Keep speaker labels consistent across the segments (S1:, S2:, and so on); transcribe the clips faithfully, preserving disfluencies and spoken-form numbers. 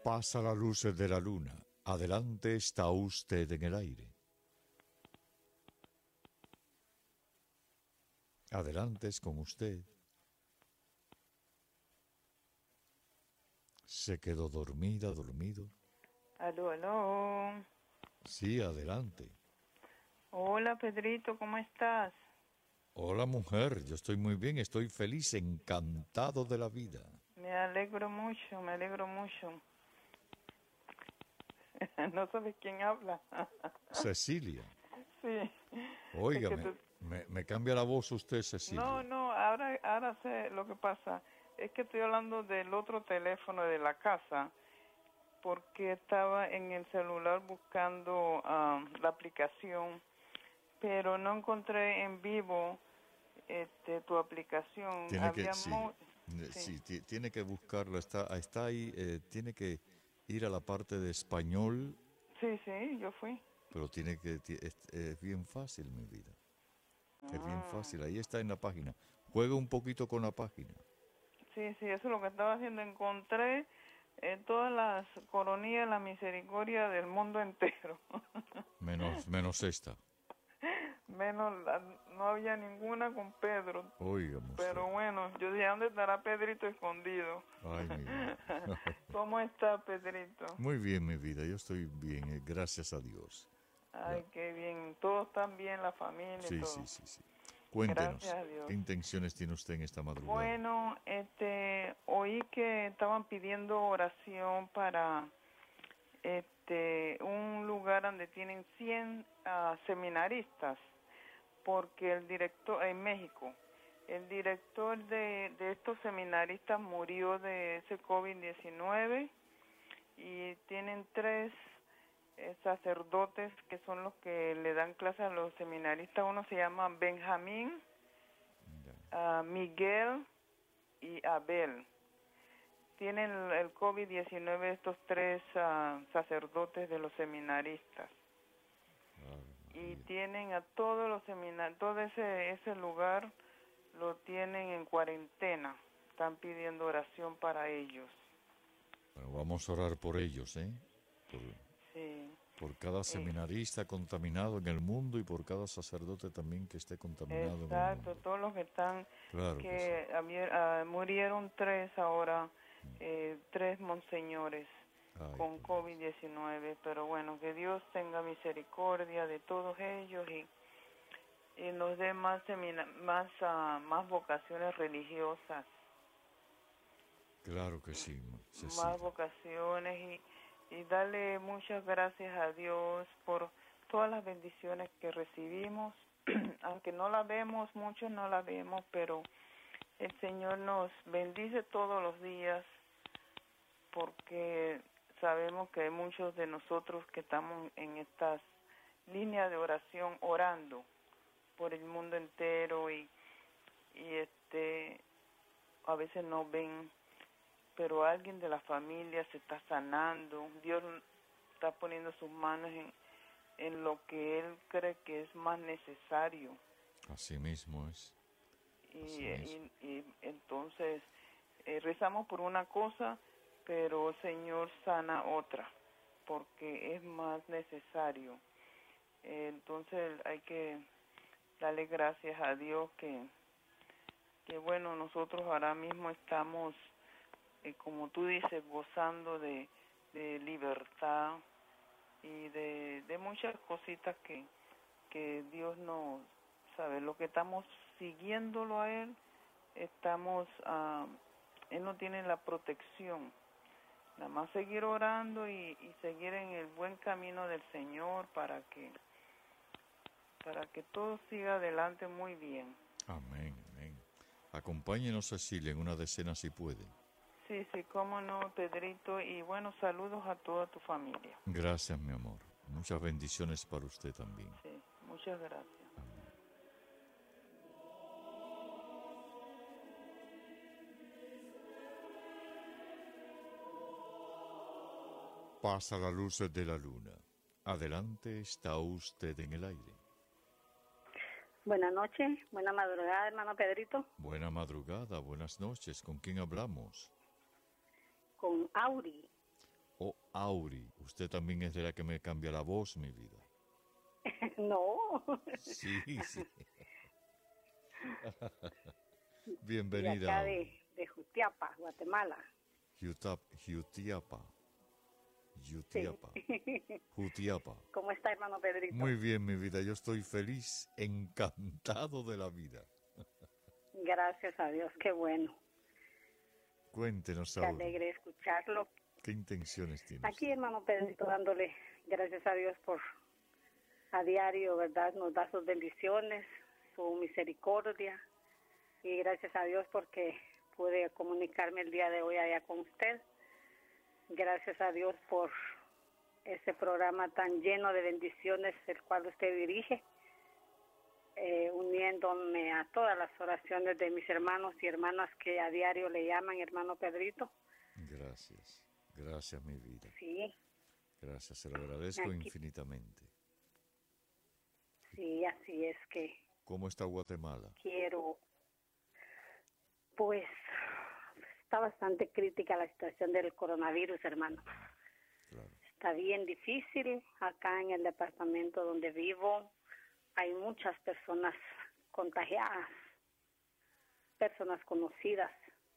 S1: Pasa la luz de la luna. Adelante está usted en el aire. Adelante es con usted. Se quedó dormida, dormido.
S2: Aló, aló.
S1: Sí, adelante.
S2: Hola, Pedrito, ¿cómo estás?
S1: Hola, mujer, yo estoy muy bien, estoy feliz, encantado de la vida.
S2: Me alegro mucho, me alegro mucho. No sabes quién habla.
S1: Cecilia.
S2: Sí.
S1: Óigame,
S2: Es que tú...
S1: me, me cambia la voz usted, Cecilia.
S2: No, no, ahora, ahora sé lo que pasa. Es que estoy hablando del otro teléfono de la casa, porque estaba en el celular buscando um, la aplicación, pero no encontré en vivo este, tu aplicación.
S1: Tiene que,
S2: Había
S1: sí,
S2: mu-
S1: sí, ti- tiene que buscarlo, está, está ahí, eh, tiene que ir a la parte de español,
S2: Sí, sí, yo fui.
S1: pero tiene que, ti- es, es bien fácil, mi vida, es bien
S2: Ah,
S1: fácil, ahí está en la página, juega un poquito con la página.
S2: sí, sí, eso es lo que estaba haciendo. Encontré eh, todas las coronías, la misericordia del mundo entero.
S1: Menos, menos esta.
S2: Menos, la- no había ninguna con Pedro.
S1: Óigame usted.
S2: Pero bueno, yo dije, ¿dónde estará Pedrito escondido?
S1: Ay, mi vida.
S2: ¿Cómo está Pedrito?
S1: Muy bien, mi vida, yo estoy bien, eh, gracias a Dios.
S2: Ay,
S1: Ya.
S2: qué bien. Todos están bien, la familia y
S1: Sí,
S2: todo.
S1: sí, sí, sí. Cuéntenos,
S2: Gracias a Dios.
S1: ¿qué intenciones tiene usted en esta madrugada?
S2: Bueno, este, oí que estaban pidiendo oración para este un lugar donde tienen cien uh, seminaristas, porque el director en México, el director de, de estos seminaristas murió de ese COVID diecinueve y tienen tres eh, sacerdotes que son los que le dan clases a los seminaristas. Uno se llama Benjamín, uh, Miguel y Abel. Tienen el COVID diecinueve estos tres uh, sacerdotes de los seminaristas. Ah, y tienen a todos los seminarios, todo ese, ese lugar lo tienen en cuarentena. Están pidiendo oración para ellos.
S1: Bueno, vamos a orar por ellos, ¿eh? Por,
S2: sí.
S1: por cada seminarista contaminado en el mundo y por cada sacerdote también que esté contaminado.
S2: Exacto,
S1: en el mundo.
S2: todos los que están,
S1: claro
S2: que,
S1: que sí.
S2: había, uh, murieron tres ahora, eh, tres monseñores Ay, con COVID diecinueve, pero bueno, que Dios tenga misericordia de todos ellos y, y nos dé más, semina, más, uh, más vocaciones religiosas.
S1: Claro que sí, Cecilia.
S2: Más vocaciones y, y darle muchas gracias a Dios por todas las bendiciones que recibimos, aunque no la vemos, muchos no la vemos, pero el Señor nos bendice todos los días porque sabemos que hay muchos de nosotros que estamos en estas líneas de oración orando por el mundo entero y, y este a veces no ven, pero alguien de la familia se está sanando, Dios está poniendo sus manos en, en lo que Él cree que es más necesario.
S1: Así mismo es.
S2: Y, y, y entonces eh, rezamos por una cosa, pero el Señor sana otra, porque es más necesario. Eh, entonces hay que darle gracias a Dios que, que bueno, nosotros ahora mismo estamos, eh, como tú dices, gozando de, de libertad y de, de muchas cositas que, que Dios nos sabe, lo que estamos siguiéndolo a Él, estamos, uh, Él no tiene la protección. Nada más seguir orando y, y seguir en el buen camino del Señor para que para que todo siga adelante muy bien.
S1: Amén, amén. Acompáñenos, Cecilia, en una decena si puede.
S2: Sí, sí, cómo no, Pedrito, y bueno, saludos a toda tu familia.
S1: Gracias, mi amor. Muchas bendiciones para usted también.
S2: Sí, muchas gracias.
S1: Amén. Pasa la luz de la luna. Adelante está usted en el aire.
S3: Buenas noches, buena madrugada, hermano Pedrito.
S1: Buena madrugada, buenas noches. ¿Con quién hablamos?
S3: Con Auri.
S1: o Auri. Usted también es de la que me cambia la voz, mi vida.
S3: No.
S1: Sí, sí.
S3: De
S1: Bienvenida,
S3: acá
S1: Auri.
S3: de, de Jutiapa, Guatemala.
S1: Jutap, Jutiapa.
S3: Sí.
S1: Jutiapa. Jutiapa.
S3: ¿Cómo está, hermano Pedrito?
S1: Muy bien, mi vida. Yo estoy feliz, encantado de la vida.
S3: Gracias a Dios, qué bueno.
S1: Cuéntenos,
S3: Qué
S1: Auri.
S3: alegre escucharlo.
S1: ¿Qué intenciones tiene
S3: Aquí,
S1: usted?
S3: hermano Pedrito, dándole gracias a Dios por a diario, ¿verdad? Nos da sus bendiciones, su misericordia. Y gracias a Dios porque pude comunicarme el día de hoy allá con usted. Gracias a Dios por ese programa tan lleno de bendiciones, el cual usted dirige, eh, uniéndome a todas las oraciones de mis hermanos y hermanas que a diario le llaman hermano Pedrito.
S1: Gracias. Gracias, mi vida.
S3: Sí,
S1: Gracias. Se lo agradezco
S3: Aquí.
S1: infinitamente.
S3: sí, así es que
S1: ¿Cómo está Guatemala?
S3: quiero, pues, está bastante crítica la situación del coronavirus, hermano.
S1: Claro.
S3: Está bien difícil. Acá en el departamento donde vivo hay muchas personas contagiadas, personas conocidas.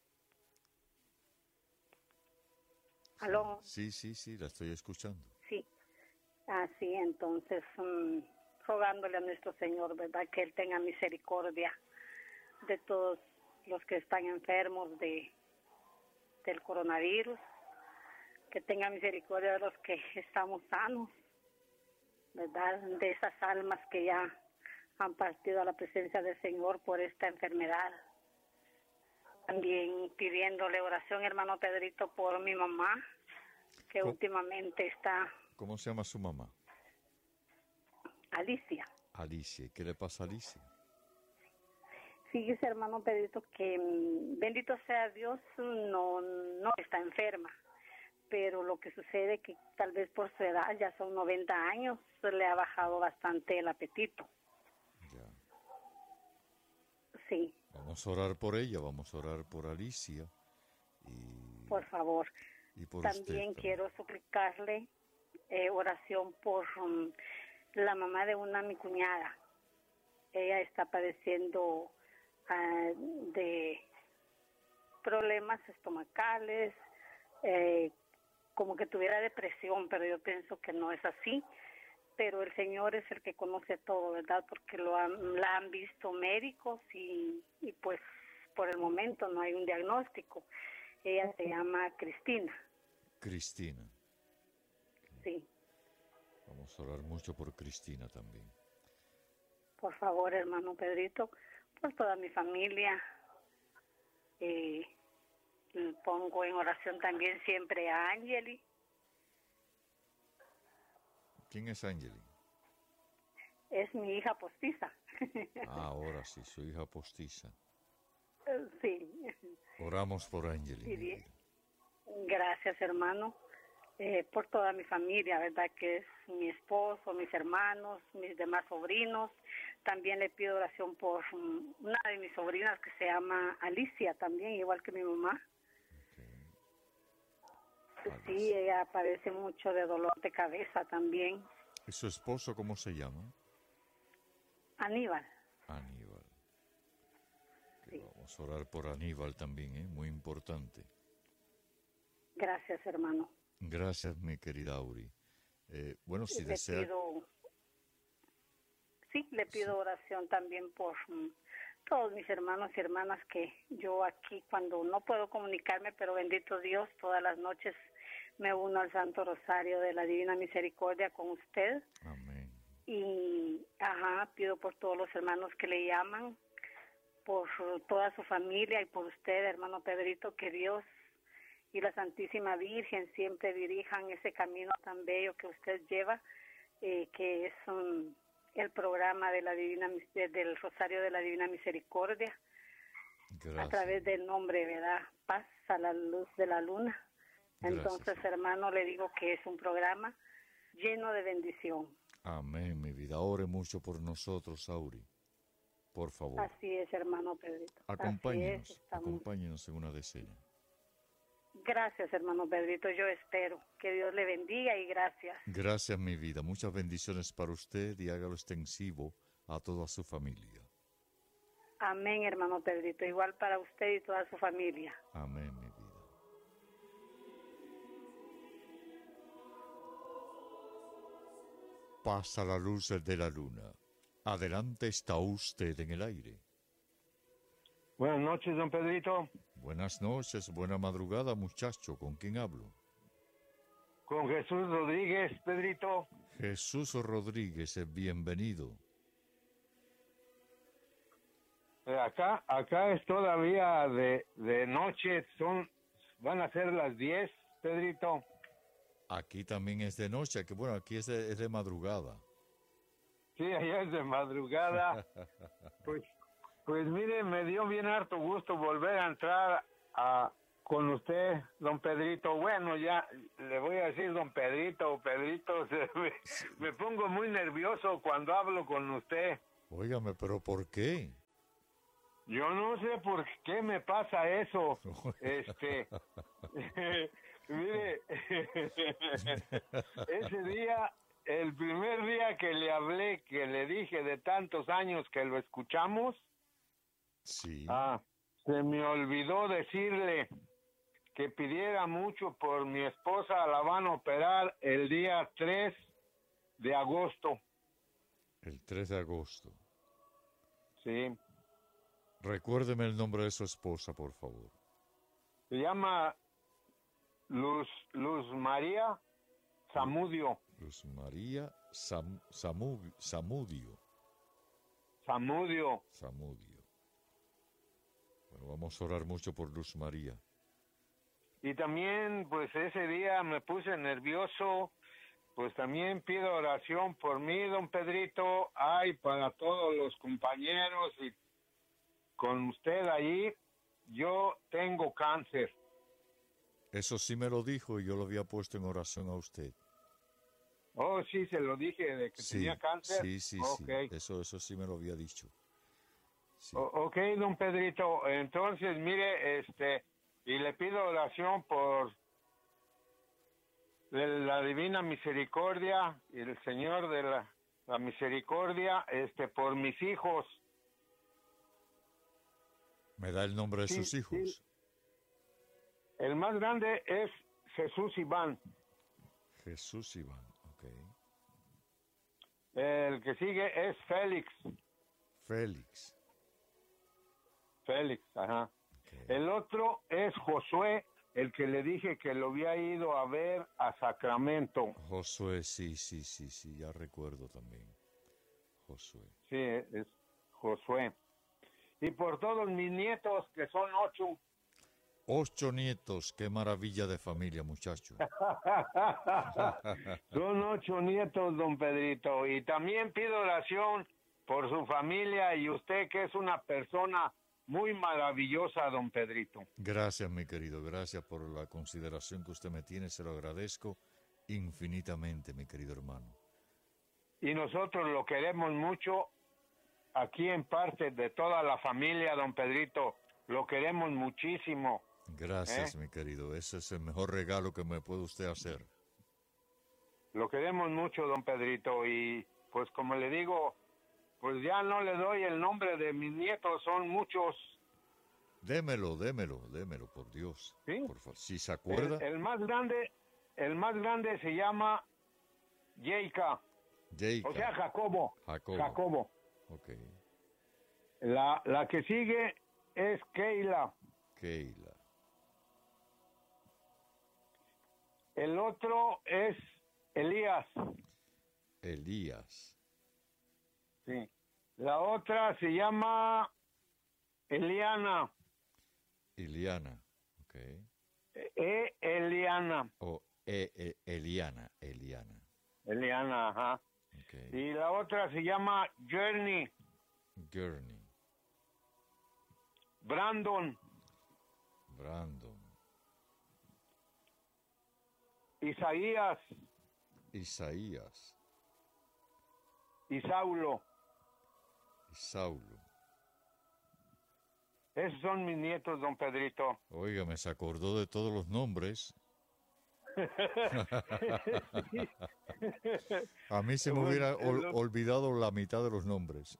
S3: ¿Aló?
S1: Sí, sí, sí, la estoy escuchando.
S3: Sí. Así, entonces, um, rogándole a nuestro Señor, ¿verdad? Que Él tenga misericordia de todos los que están enfermos de del coronavirus, que tenga misericordia de los que estamos sanos, ¿verdad? De esas almas que ya han partido a la presencia del Señor por esta enfermedad. También pidiéndole oración, hermano Pedrito, por mi mamá, que
S1: ¿Cómo?
S3: últimamente está,
S1: ¿Cómo se llama su mamá?
S3: Alicia.
S1: Alicia. ¿Y qué le pasa a Alicia?
S3: Fíjese, hermano Pedrito, que mm, bendito sea Dios, no, no está enferma. Pero lo que sucede es que tal vez por su edad, ya son noventa años, le ha bajado bastante el apetito.
S1: Ya.
S3: Sí,
S1: Vamos a orar por ella, vamos a orar por Alicia y,
S3: por favor.
S1: y por
S3: También
S1: usted.
S3: quiero suplicarle eh, oración por um, la mamá de una mi cuñada. Ella está padeciendo ah, de problemas estomacales, eh, como que tuviera depresión, pero yo pienso que no es así. Pero el Señor es el que conoce todo, ¿verdad? Porque lo han, la han visto médicos y, y pues por el momento no hay un diagnóstico. Ella se llama Cristina,
S1: Cristina.
S3: sí.
S1: Vamos a orar mucho por Cristina también.
S3: Por favor, hermano Pedrito, por toda mi familia. Eh, y pongo en oración también siempre a Angeli.
S1: ¿Quién es Angeli?
S3: Es mi hija postiza.
S1: Ah, ahora sí, su hija postiza.
S3: Sí.
S1: Oramos por Angeli.
S3: Sí,
S1: mi
S3: bien.
S1: vida.
S3: Gracias, hermano, eh, por toda mi familia, ¿verdad? Que es mi esposo, mis hermanos, mis demás sobrinos. También le pido oración por um, una de mis sobrinas que se llama Alicia, también, igual que mi mamá.
S1: Ok.
S3: Sí,
S1: Alicia.
S3: ella padece mucho de dolor de cabeza también.
S1: ¿Y su esposo cómo se llama?
S3: Aníbal.
S1: Aníbal. Que
S3: Sí.
S1: Vamos a orar por Aníbal también, ¿eh? Muy importante.
S3: Gracias, hermano.
S1: Gracias, mi querida Auri. Eh, bueno, si
S3: le
S1: desea...
S3: pido, sí, le pido oración también por mm, todos mis hermanos y hermanas que yo aquí cuando no puedo comunicarme, pero bendito Dios, todas las noches me uno al Santo Rosario de la Divina Misericordia con usted.
S1: Amén.
S3: Y, ajá, pido por todos los hermanos que le llaman, por toda su familia y por usted, hermano Pedrito, que Dios y la Santísima Virgen siempre dirijan ese camino tan bello que usted lleva, eh, que es um, el programa de la Divina del Rosario de la Divina Misericordia,
S1: Gracias.
S3: a través del nombre, ¿verdad? Paz a la luz de la luna.
S1: Gracias.
S3: Entonces, hermano, le digo que es un programa lleno de bendición.
S1: Amén, mi vida. Ore mucho por nosotros, Auri. Por favor.
S3: Así es, hermano Pedrito.
S1: Acompáñenos,
S3: Así es, estamos.
S1: acompáñenos en una decena.
S3: Gracias, hermano Pedrito, yo espero. Que Dios le bendiga y gracias.
S1: Gracias, mi vida. Muchas bendiciones para usted y hágalo extensivo a toda su familia.
S3: Amén, hermano Pedrito. Igual para usted y toda su familia.
S1: Amén, mi vida. Pasa la luz de la luna. Adelante está usted en el aire.
S4: Buenas noches, don Pedrito.
S1: Buenas noches, buena madrugada, muchacho. ¿Con quién hablo?
S4: Con Jesús Rodríguez, Pedrito.
S1: Jesús Rodríguez, bienvenido.
S4: Eh, Acá, acá es todavía de, de noche, son, van a ser las diez, Pedrito.
S1: Aquí también es de noche, que bueno, aquí es de, es de madrugada.
S4: Sí, allá es de madrugada. Pues, pues mire, me dio bien harto gusto volver a entrar a, con usted, don Pedrito. Bueno, ya le voy a decir don Pedrito o Pedrito. Se, me, me pongo muy nervioso cuando hablo con usted.
S1: Óigame, ¿pero por qué?
S4: Yo no sé por qué me pasa eso. Este, mire, ese día, el primer día que le hablé, que le dije de tantos años que lo escuchamos,
S1: Sí.
S4: ah, se me olvidó decirle que pidiera mucho por mi esposa. La van a operar el día tres de agosto.
S1: El tres de agosto.
S4: Sí.
S1: Recuérdeme el nombre de su esposa, por favor.
S4: Se llama Luz, Luz María Zamudio.
S1: Luz María Sam, Samu- Samudio.
S4: Zamudio.
S1: Samudio. Bueno, vamos a orar mucho por Luz María.
S4: Y también, pues ese día me puse nervioso. Pues también pido oración por mí, don Pedrito. Ay, para todos los compañeros y con usted ahí. Yo tengo cáncer.
S1: Eso sí me lo dijo y yo lo había puesto en oración a usted.
S4: Oh, sí, se lo dije de que
S1: Sí,
S4: tenía cáncer.
S1: sí, sí,
S4: Okay.
S1: sí. Eso, eso sí me lo había dicho. Sí.
S4: O- ok, don Pedrito. Entonces, mire, este, y le pido oración por de la Divina Misericordia y el Señor de la, la Misericordia, este, por mis hijos.
S1: ¿Me da el nombre de
S4: Sí,
S1: sus hijos?
S4: sí. El más grande es Jesús Iván.
S1: Jesús Iván, ok.
S4: El que sigue es Félix.
S1: Félix.
S4: Félix, ajá.
S1: Ok.
S4: El otro es Josué, el que le dije que lo había ido a ver a Sacramento.
S1: Josué, sí, sí, sí, sí, ya recuerdo también. Josué.
S4: Sí, es Josué. Y por todos mis nietos, que son ocho.
S1: Ocho nietos, qué maravilla de familia, muchacho.
S4: Son ocho nietos, don Pedrito. Y también pido oración por su familia y usted, que es una persona muy maravillosa, don Pedrito.
S1: Gracias, mi querido, gracias por la consideración que usted me tiene, se lo agradezco infinitamente, mi querido hermano.
S4: Y nosotros lo queremos mucho aquí en parte de toda la familia, don Pedrito. Lo queremos muchísimo.
S1: Gracias,
S4: ¿Eh?
S1: mi querido, ese es el mejor regalo que me puede usted hacer.
S4: Lo queremos mucho, don Pedrito. Y pues como le digo, pues ya no le doy el nombre de mis nietos, son muchos.
S1: Démelo, démelo, démelo, por Dios.
S4: ¿Sí?
S1: Por favor, si se acuerda.
S4: El, el más grande, el más grande se llama Yeika,
S1: Jacob.
S4: o sea, Jacobo.
S1: Jacobo.
S4: Jacobo.
S1: Ok,
S4: La, la que sigue es Keila.
S1: Keila.
S4: El otro es Elías.
S1: Elías.
S4: Sí. La otra se llama Eliana.
S1: Iliana. Ok.
S4: E Eliana.
S1: O e, e- Eliana. Eliana.
S4: Eliana, ajá.
S1: Ok.
S4: Y la otra se llama Journey.
S1: Gurney.
S4: Brandon.
S1: Brandon.
S4: Isaías.
S1: Isaías.
S4: Y Saulo.
S1: Y Saulo.
S4: Esos son mis nietos, don Pedrito.
S1: Óigame, se acordó de todos los nombres. A mí se me hubiera ol- olvidado la mitad de los nombres.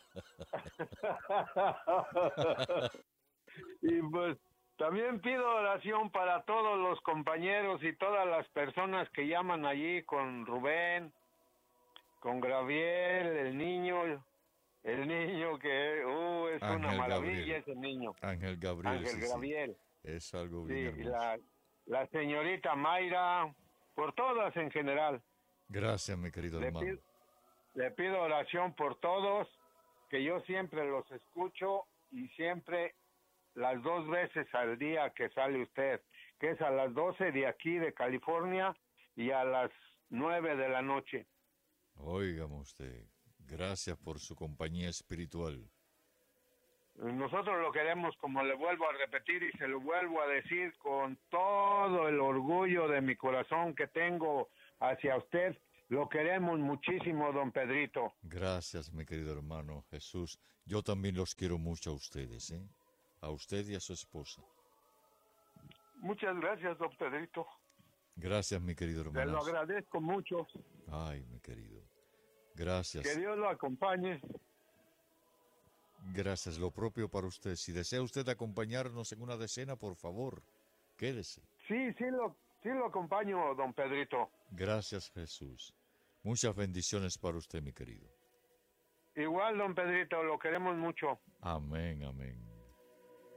S4: Y pues también pido oración para todos los compañeros y todas las personas que llaman allí con Rubén, con Gabriel, el niño, el niño que uh, es
S1: Ángel
S4: una maravilla
S1: Gabriel.
S4: ese niño.
S1: Ángel Gabriel,
S4: Ángel
S1: sí, sí.
S4: Gabriel.
S1: Es algo
S4: Sí,
S1: bien
S4: y
S1: hermoso.
S4: la, la señorita Mayra, por todas en general.
S1: Gracias, mi querido
S4: Le
S1: hermano.
S4: pido, le pido oración por todos, que yo siempre los escucho y siempre las dos veces al día que sale usted, que es a las doce de aquí de California y a las nueve de la noche.
S1: Óigame usted, gracias por su compañía espiritual.
S4: Nosotros lo queremos, como le vuelvo a repetir y se lo vuelvo a decir con todo el orgullo de mi corazón que tengo hacia usted, lo queremos muchísimo, don Pedrito.
S1: Gracias, mi querido hermano Jesús. Yo también los quiero mucho a ustedes, ¿eh? A usted y a su esposa.
S4: Muchas gracias, don Pedrito.
S1: Gracias, mi querido
S4: Te lo
S1: hermano.
S4: agradezco mucho.
S1: Ay, mi querido. Gracias.
S4: Que Dios lo acompañe.
S1: Gracias, lo propio para usted. Si desea usted acompañarnos en una decena, por favor, quédese.
S4: Sí, sí lo, sí lo acompaño, don Pedrito.
S1: Gracias, Jesús. Muchas bendiciones para usted, mi querido.
S4: Igual, don Pedrito, lo queremos mucho.
S1: Amén, amén.